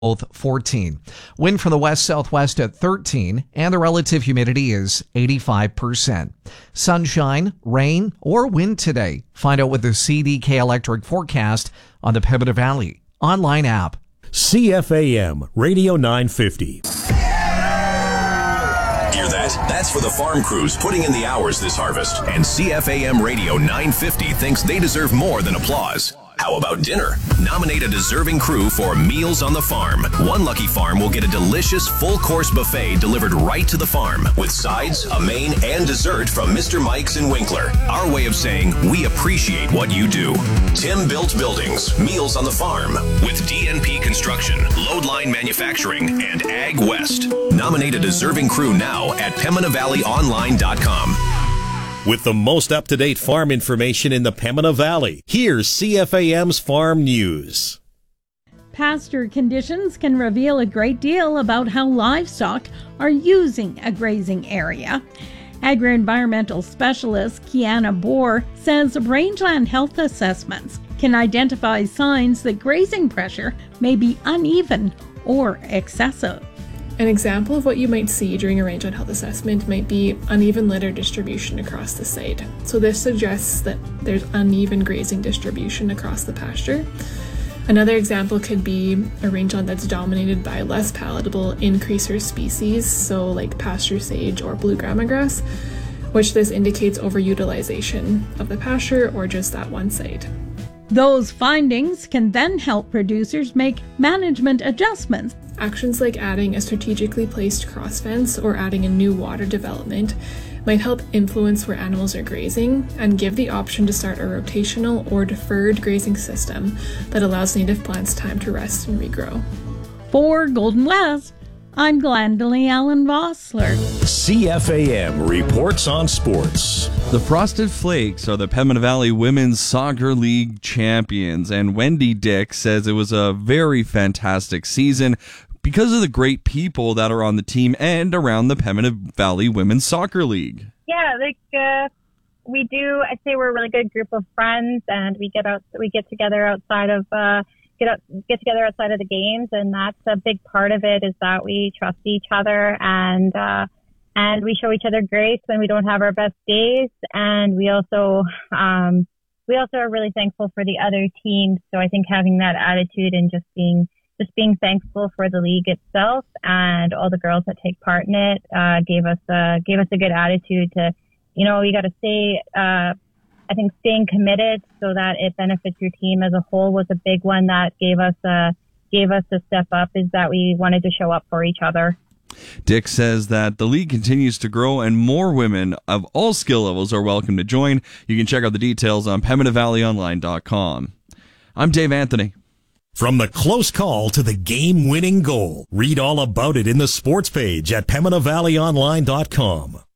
both 14. Wind from the west-southwest at 13, and the relative humidity is 85%. Sunshine, rain, or wind today. Find out with the CDK Electric forecast on the Pembina Valley online app. CFAM Radio 950. Hear that? That's for the farm crews putting in the hours this harvest. And CFAM Radio 950 thinks they deserve more than applause. How about dinner? Nominate a deserving crew for Meals on the Farm. One lucky farm will get a delicious full-course buffet delivered right to the farm with sides, a main, and dessert from Mr. Mike's in Winkler. Our way of saying we appreciate what you do. Tim Built Buildings, Meals on the Farm with DNP Construction, Loadline Manufacturing, and Ag West. Nominate a deserving crew now at PembinaValleyOnline.com. With the most up-to-date farm information in the Pembina Valley, here's CFAM's Farm News. Pasture conditions can reveal a great deal about how livestock are using a grazing area. Agri-environmental specialist Kiana Bohr says rangeland health assessments can identify signs that grazing pressure may be uneven or excessive. An example of what you might see during a rangeland health assessment might be uneven litter distribution across the site. So this suggests that there's uneven grazing distribution across the pasture. Another example could be a rangeland that's dominated by less palatable increaser species, so like pasture sage or blue grama grass, which this indicates overutilization of the pasture or just that one site. Those findings can then help producers make management adjustments. Actions like adding a strategically placed cross fence or adding a new water development might help influence where animals are grazing and give the option to start a rotational or deferred grazing system that allows native plants time to rest and regrow. For Golden West, I'm Glendalee Allen Vossler. CFAM reports on sports. The Frosted Flakes are the Pembina Valley Women's Soccer League champions, and Wendy Dick says it was a very fantastic season because of the great people that are on the team and around the Pembina Valley Women's Soccer League. Yeah, we do. I'd say we're a really good group of friends, and we get together outside of get together outside of the games, and that's a big part of it, is that we trust each other and we show each other grace when we don't have our best days, and we also are really thankful for the other teams. So I think having that attitude and just being thankful for the league itself and all the girls that take part in it gave us a good attitude to, you got to stay. I think staying committed so that it benefits your team as a whole was a big one that gave us a step up, is that we wanted to show up for each other. Dick says that the league continues to grow and more women of all skill levels are welcome to join. You can check out the details on PembinaValleyOnline.com. I'm Dave Anthony. From the close call to the game-winning goal, read all about it in the sports page at PembinaValleyOnline.com.